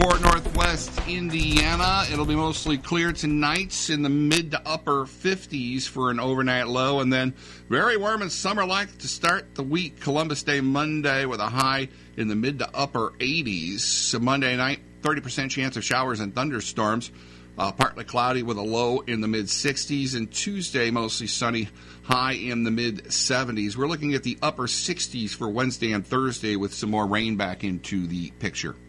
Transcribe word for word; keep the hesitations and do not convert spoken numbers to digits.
For northwest Indiana, it'll be mostly clear tonight in the mid to upper fifties for an overnight low, and then very warm and summer-like to start the week. Columbus Day Monday with a high in the mid to upper eighties. So Monday night, thirty percent chance of showers and thunderstorms. Uh, partly cloudy with a low in the mid-sixties, and Tuesday mostly sunny, high in the mid-seventies. We're looking at the upper sixties for Wednesday and Thursday with some more rain back into the picture.